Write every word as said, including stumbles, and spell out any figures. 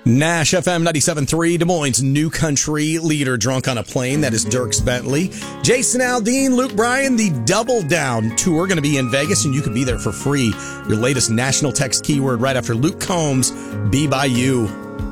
Nash F M ninety-seven point three, Des Moines' new country leader, Drunk on a Plane. That is Dierks Bentley. Jason Aldean, Luke Bryan, the Double Down Tour going to be in Vegas, and you could be there for free. Your latest national text keyword right after Luke Combs, Be By You.